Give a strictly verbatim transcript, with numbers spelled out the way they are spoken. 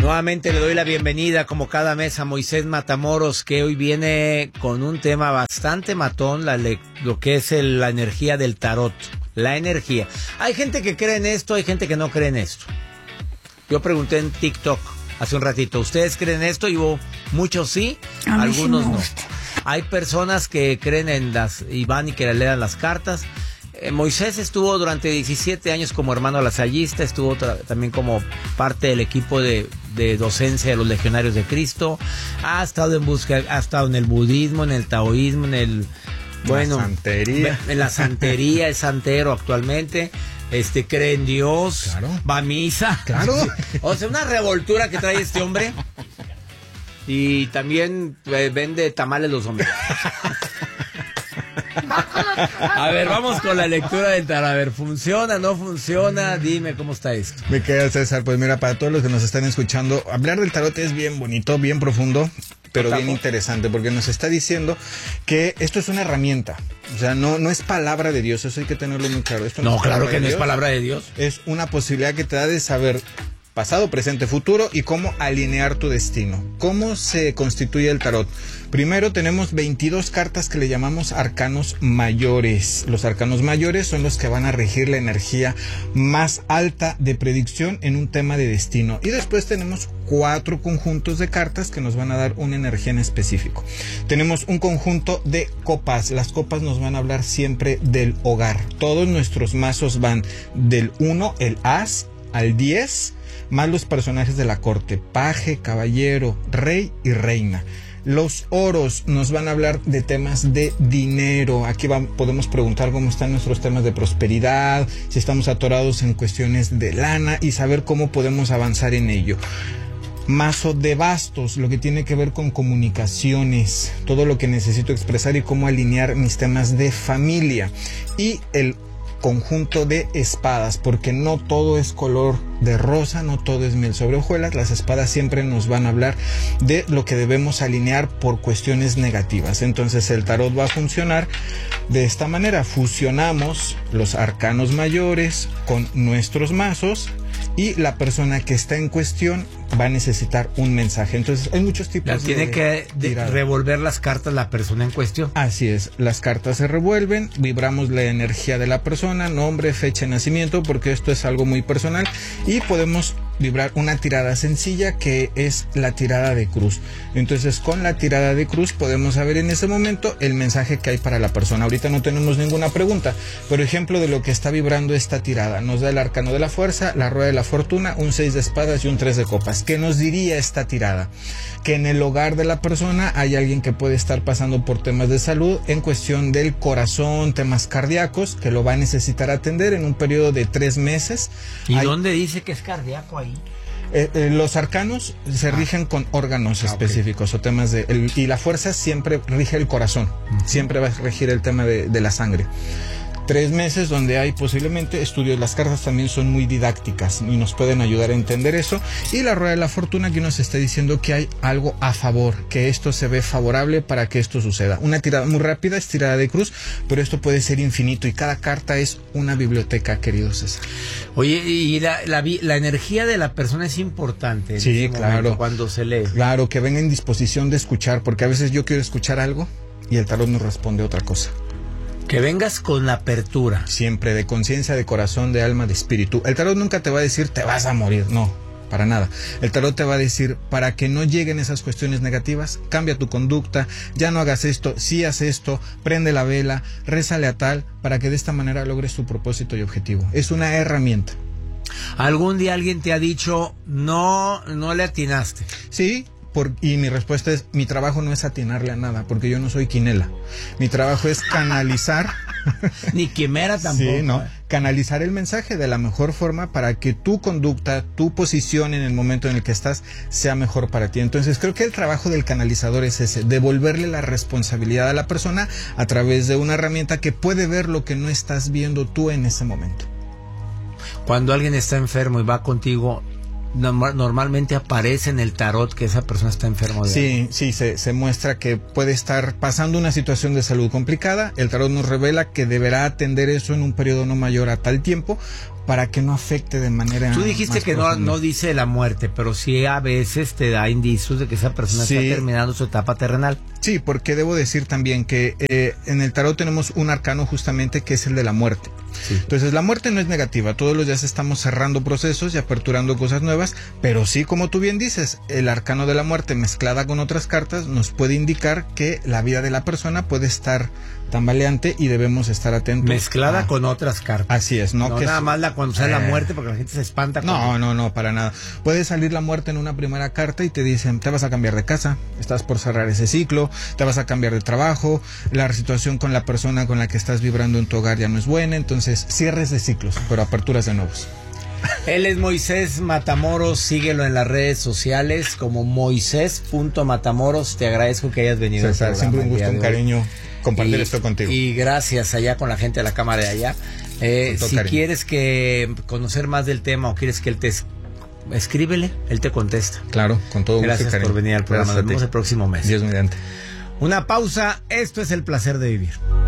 Nuevamente le doy la bienvenida como cada mes a Moisés Matamoros, que hoy viene con un tema bastante matón, la le, lo que es el, la energía del tarot. La energía. Hay gente que cree en esto, hay gente que no cree en esto. Yo pregunté en TikTok hace un ratito, ¿ustedes creen en esto? Y hubo muchos sí, a algunos sí no. Hay personas que creen en las, y van y que le lean las cartas. Eh, Moisés estuvo durante diecisiete años como hermano lasallista, estuvo tra- también como parte del equipo de, de docencia de los Legionarios de Cristo, ha estado en busca, ha estado en el budismo, en el taoísmo, en el, bueno, la santería, en la santería, es santero actualmente, este, cree en Dios, claro, va a misa, claro, o sea, una revoltura que trae este hombre, y también eh, vende tamales los hombres. A ver, vamos con la lectura del tarot. A ver, ¿funciona, no funciona? Dime cómo está esto. Me queda, César, pues mira, para todos los que nos están escuchando, hablar del tarot es bien bonito, bien profundo, pero bien interesante, porque nos está diciendo que esto es una herramienta. O sea, no, no es palabra de Dios, eso hay que tenerlo muy claro. Esto no, no es claro que no Dios, es palabra de Dios. Es una posibilidad que te da de saber pasado, presente, futuro y cómo alinear tu destino. ¿Cómo se constituye el tarot? Primero tenemos veintidós cartas que le llamamos arcanos mayores. Los arcanos mayores son los que van a regir la energía más alta de predicción en un tema de destino. Y después tenemos cuatro conjuntos de cartas que nos van a dar una energía en específico. Tenemos un conjunto de copas. Las copas nos van a hablar siempre del hogar. Todos nuestros mazos van del uno, el as, al diez, más los personajes de la corte, paje, caballero, rey y reina. Los oros nos van a hablar de temas de dinero. Aquí va, podemos preguntar cómo están nuestros temas de prosperidad, si estamos atorados en cuestiones de lana y saber cómo podemos avanzar en ello. Mazo de bastos, lo que tiene que ver con comunicaciones, todo lo que necesito expresar y cómo alinear mis temas de familia. Y el conjunto de espadas, porque no todo es color de rosa, no todo es miel sobre hojuelas. Las espadas siempre nos van a hablar de lo que debemos alinear por cuestiones negativas. Entonces el tarot va a funcionar de esta manera: fusionamos los arcanos mayores con nuestros mazos y la persona que está en cuestión va a necesitar un mensaje. Entonces hay muchos tipos la tiene de que de revolver las cartas la persona en cuestión. Así es, las cartas se revuelven, vibramos la energía de la persona, nombre, fecha de nacimiento, porque esto es algo muy personal, y podemos vibrar una tirada sencilla que es la tirada de cruz. Entonces con la tirada de cruz podemos saber en ese momento el mensaje que hay para la persona. Ahorita no tenemos ninguna pregunta, pero ejemplo de lo que está vibrando esta tirada, nos da el arcano de la fuerza, la rueda de la fortuna, un seis de espadas y un tres de copas. ¿Qué nos diría esta tirada? Que en el hogar de la persona hay alguien que puede estar pasando por temas de salud en cuestión del corazón, temas cardíacos, que lo va a necesitar atender en un periodo de tres meses. ¿Y hay... dónde dice que es cardíaco ahí? Eh, eh, los arcanos se rigen con órganos ah, específicos, okay, o temas de... El, y la fuerza siempre rige el corazón, uh-huh, siempre va a regir el tema de, de la sangre. Tres meses donde hay posiblemente estudios. Las cartas también son muy didácticas y nos pueden ayudar a entender eso. Y la rueda de la fortuna que nos está diciendo que hay algo a favor, que esto se ve favorable para que esto suceda. Una tirada muy rápida es tirada de cruz, pero esto puede ser infinito y cada carta es una biblioteca, querido César. Oye, y la, la, la energía de la persona es importante. Sí, claro. Cuando se lee. Claro, que venga en disposición de escuchar, porque a veces yo quiero escuchar algo y el tarot nos responde otra cosa. Que vengas con la apertura. Siempre, de conciencia, de corazón, de alma, de espíritu. El tarot nunca te va a decir te vas a morir, no, para nada. El tarot te va a decir, para que no lleguen esas cuestiones negativas, cambia tu conducta, ya no hagas esto, sí haz esto, prende la vela, rézale a tal, para que de esta manera logres tu propósito y objetivo. Es una herramienta. ¿Algún día alguien te ha dicho, no, no le atinaste? Sí. Por, y mi respuesta es, mi trabajo no es atinarle a nada, porque yo no soy quinela. Mi trabajo es canalizar. Ni quimera tampoco. Sí, no. Canalizar el mensaje de la mejor forma para que tu conducta, tu posición en el momento en el que estás sea mejor para ti. Entonces creo que el trabajo del canalizador es ese, devolverle la responsabilidad a la persona a través de una herramienta que puede ver lo que no estás viendo tú en ese momento. Cuando alguien está enfermo y va contigo, normalmente aparece en el tarot que esa persona está enferma de Sí, algo. sí, se, se muestra que puede estar pasando una situación de salud complicada. El tarot nos revela que deberá atender eso en un periodo no mayor a tal tiempo para que no afecte de manera. Tú dijiste que no, no dice la muerte, pero sí a veces te da indicios de que esa persona sí está terminando su etapa terrenal. Sí, porque debo decir también que eh, en el tarot tenemos un arcano justamente que es el de la muerte. Sí. Entonces la muerte no es negativa, todos los días estamos cerrando procesos y aperturando cosas nuevas, pero sí, como tú bien dices, el arcano de la muerte mezclada con otras cartas nos puede indicar que la vida de la persona puede estar tambaleante y debemos estar atentos. Mezclada a... con otras cartas. Así es, ¿no? No que nada es... más la cuando sale eh... la muerte porque la gente se espanta. No, con... no, no, para nada. Puede salir la muerte en una primera carta y te dicen, te vas a cambiar de casa, estás por cerrar ese ciclo, te vas a cambiar de trabajo, la situación con la persona con la que estás vibrando en tu hogar ya no es buena, entonces cierres de ciclos, pero aperturas de nuevos. Él es Moisés Matamoros, síguelo en las redes sociales como moisés punto matamoros. Te agradezco que hayas venido. César, siempre un gusto, un cariño compartir y, esto contigo. Y gracias allá con la gente de la cámara de allá. Eh, si cariño. Quieres que conocer más del tema o quieres que él te escríbele, él te contesta. Claro, con todo gusto. Gracias por venir al programa. Nos vemos el próximo mes. Dios mediante. Una pausa. Esto es El Placer de Vivir.